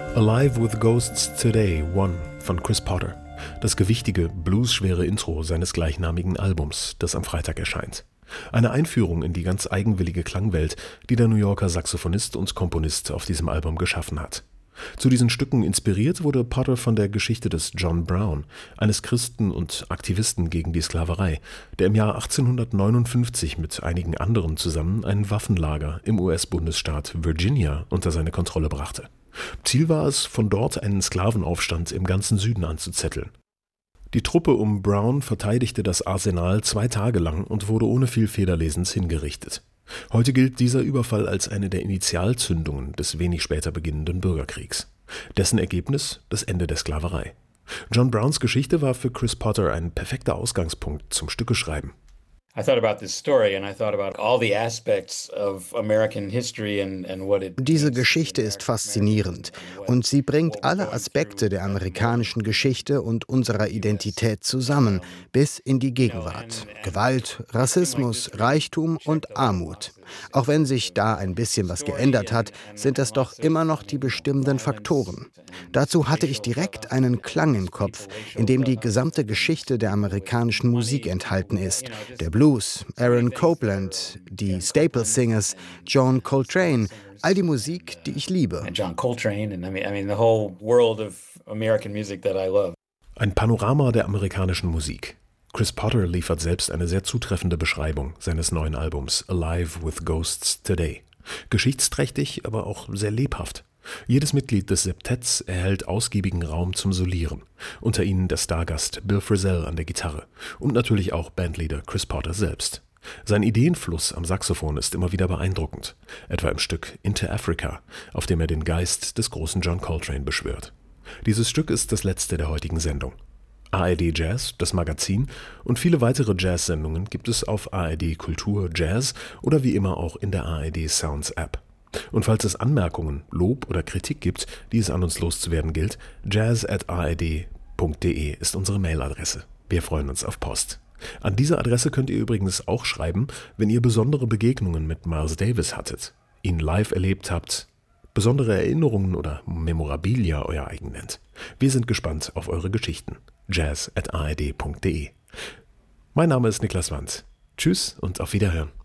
Alive with Ghosts Today One von Chris Potter. Das gewichtige, bluesschwere Intro seines gleichnamigen Albums, das am Freitag erscheint. Eine Einführung in die ganz eigenwillige Klangwelt, die der New Yorker Saxophonist und Komponist auf diesem Album geschaffen hat. Zu diesen Stücken inspiriert wurde Potter von der Geschichte des John Brown, eines Christen und Aktivisten gegen die Sklaverei, der im Jahr 1859 mit einigen anderen zusammen ein Waffenlager im US-Bundesstaat Virginia unter seine Kontrolle brachte. Ziel war es, von dort einen Sklavenaufstand im ganzen Süden anzuzetteln. Die Truppe um Brown verteidigte das Arsenal 2 Tage lang und wurde ohne viel Federlesens hingerichtet. Heute gilt dieser Überfall als eine der Initialzündungen des wenig später beginnenden Bürgerkriegs. Dessen Ergebnis das Ende der Sklaverei. John Browns Geschichte war für Chris Potter ein perfekter Ausgangspunkt zum Stückeschreiben. Diese Geschichte ist faszinierend und sie bringt alle Aspekte der amerikanischen Geschichte und unserer Identität zusammen, bis in die Gegenwart. Gewalt, Rassismus, Reichtum und Armut. Auch wenn sich da ein bisschen was geändert hat, sind es doch immer noch die bestimmenden Faktoren. Dazu hatte ich direkt einen Klang im Kopf, in dem die gesamte Geschichte der amerikanischen Musik enthalten ist. Der Blues, Aaron Copland, die Staple Singers, John Coltrane, all die Musik, die ich liebe. Ein Panorama der amerikanischen Musik. Chris Potter liefert selbst eine sehr zutreffende Beschreibung seines neuen Albums Alive with Ghosts Today. Geschichtsträchtig, aber auch sehr lebhaft. Jedes Mitglied des Septetts erhält ausgiebigen Raum zum Solieren. Unter ihnen der Stargast Bill Frisell an der Gitarre und natürlich auch Bandleader Chris Potter selbst. Sein Ideenfluss am Saxophon ist immer wieder beeindruckend, etwa im Stück Into Africa, auf dem er den Geist des großen John Coltrane beschwört. Dieses Stück ist das letzte der heutigen Sendung. ARD Jazz, das Magazin und viele weitere Jazz-Sendungen gibt es auf ARD Kultur Jazz oder wie immer auch in der ARD Sounds App. Und falls es Anmerkungen, Lob oder Kritik gibt, die es an uns loszuwerden gilt, jazz@ard.de ist unsere Mailadresse. Wir freuen uns auf Post. An diese Adresse könnt ihr übrigens auch schreiben, wenn ihr besondere Begegnungen mit Miles Davis hattet, ihn live erlebt habt, besondere Erinnerungen oder Memorabilia euer eigen nennt. Wir sind gespannt auf eure Geschichten. jazz@ard.de. Mein Name ist Niklas Wandt. Tschüss und auf Wiederhören.